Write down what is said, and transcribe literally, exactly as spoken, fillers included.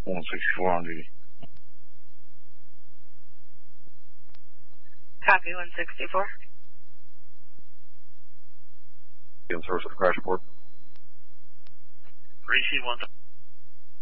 one sixty-four on duty. Copy, one sixty-four. In service of the crash report. Receive one.